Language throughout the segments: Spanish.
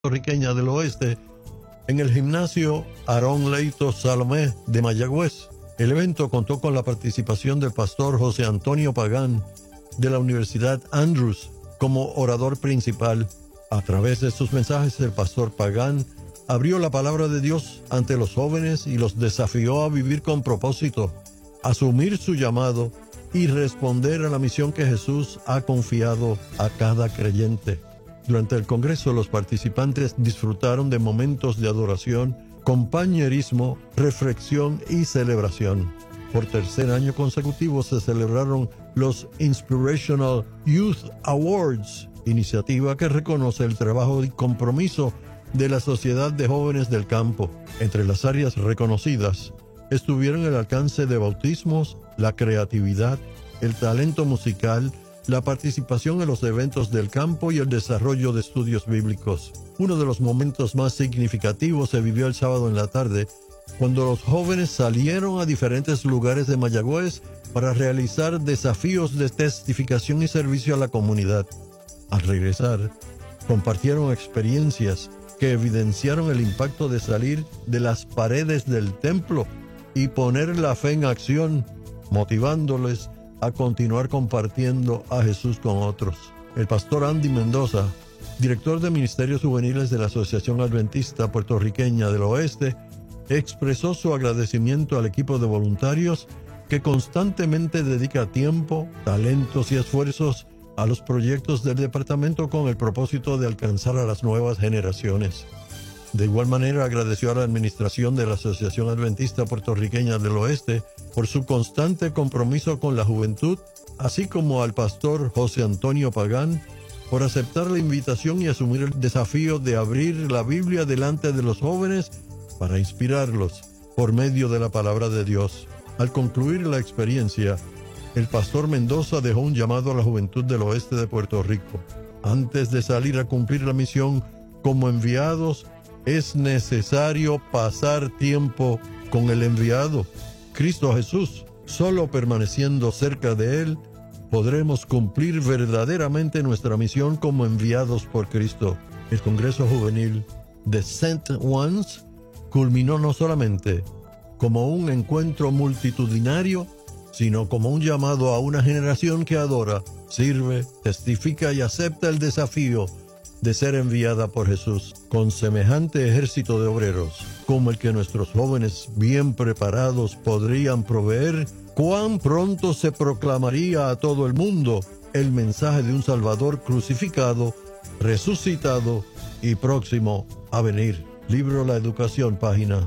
puertorriqueña del oeste en el gimnasio Aarón Leito Salomé de Mayagüez. El evento contó con la participación del pastor José Antonio Pagán de la Universidad Andrews como orador principal. A través de sus mensajes, el pastor Pagán abrió la palabra de Dios ante los jóvenes y los desafió a vivir con propósito, asumir su llamado y responder a la misión que Jesús ha confiado a cada creyente. Durante el congreso, los participantes disfrutaron de momentos de adoración, compañerismo, reflexión y celebración. Por tercer año consecutivo se celebraron los Inspirational Youth Awards, iniciativa que reconoce el trabajo y compromiso de la Sociedad de Jóvenes del Campo. Entre las áreas reconocidas estuvieron el alcance de bautismos, la creatividad, el talento musical, la participación en los eventos del campo y el desarrollo de estudios bíblicos. Uno de los momentos más significativos se vivió el sábado en la tarde, cuando los jóvenes salieron a diferentes lugares de Mayagüez para realizar desafíos de testificación y servicio a la comunidad. Al regresar, compartieron experiencias que evidenciaron el impacto de salir de las paredes del templo y poner la fe en acción, motivándoles a continuar compartiendo a Jesús con otros. El pastor Andy Mendoza, director de Ministerios Juveniles de la Asociación Adventista Puertorriqueña del Oeste, expresó su agradecimiento al equipo de voluntarios que constantemente dedica tiempo, talentos y esfuerzos a los proyectos del departamento con el propósito de alcanzar a las nuevas generaciones. De igual manera, agradeció a la administración de la Asociación Adventista Puertorriqueña del Oeste por su constante compromiso con la juventud, así como al pastor José Antonio Pagán por aceptar la invitación y asumir el desafío de abrir la Biblia delante de los jóvenes para inspirarlos por medio de la palabra de Dios. Al concluir la experiencia, el pastor Mendoza dejó un llamado a la juventud del oeste de Puerto Rico. Antes de salir a cumplir la misión como enviados, es necesario pasar tiempo con el enviado, Cristo Jesús. Solo permaneciendo cerca de Él, podremos cumplir verdaderamente nuestra misión como enviados por Cristo. El Congreso Juvenil de Sent Ones culminó no solamente como un encuentro multitudinario, sino como un llamado a una generación que adora, sirve, testifica y acepta el desafío de ser enviada por Jesús. Con semejante ejército de obreros como el que nuestros jóvenes bien preparados podrían proveer, ¿cuán pronto se proclamaría a todo el mundo el mensaje de un Salvador crucificado, resucitado y próximo a venir? Libro La Educación, página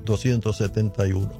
271.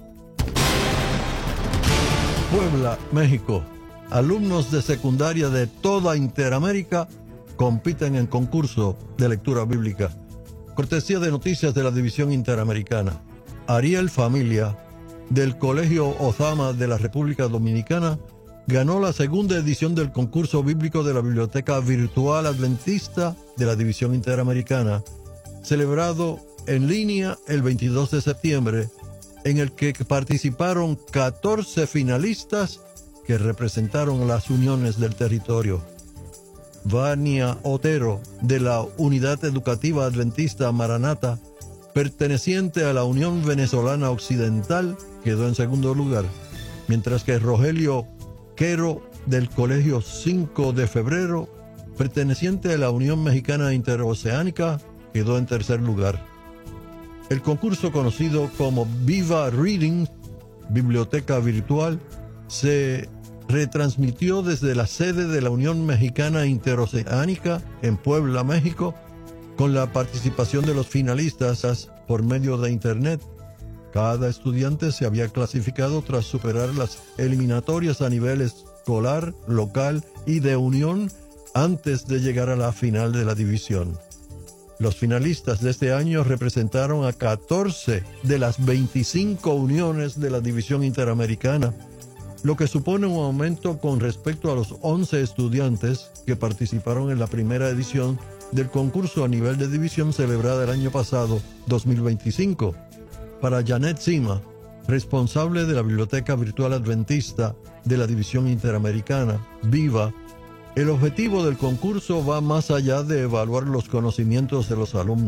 Puebla, México. Alumnos de secundaria de toda Interamérica compiten en concurso de lectura bíblica. Cortesía de Noticias de la División Interamericana. Ariel Familia, del Colegio Ozama de la República Dominicana, ganó la segunda edición del concurso bíblico de la Biblioteca Virtual Adventista de la División Interamericana, celebrado en línea el 22 de septiembre, en el que participaron 14 finalistas que representaron las uniones del territorio. Vania Otero, de la Unidad Educativa Adventista Maranata, perteneciente a la Unión Venezolana Occidental, quedó en segundo lugar, mientras que Rogelio Quero, del Colegio 5 de Febrero, perteneciente a la Unión Mexicana Interoceánica, quedó en tercer lugar. El concurso, conocido como Viva Reading, Biblioteca Virtual, se retransmitió desde la sede de la Unión Mexicana Interoceánica en Puebla, México, con la participación de los finalistas por medio de Internet. Cada estudiante se había clasificado tras superar las eliminatorias a nivel escolar, local y de unión antes de llegar a la final de la división. Los finalistas de este año representaron a 14 de las 25 uniones de la División Interamericana, lo que supone un aumento con respecto a los 11 estudiantes que participaron en la primera edición del concurso a nivel de división celebrada el año pasado, 2025. Para Janet Sima, responsable de la Biblioteca Virtual Adventista de la División Interamericana, VIVA, El objetivo del concurso va más allá de evaluar los conocimientos de los alumnos.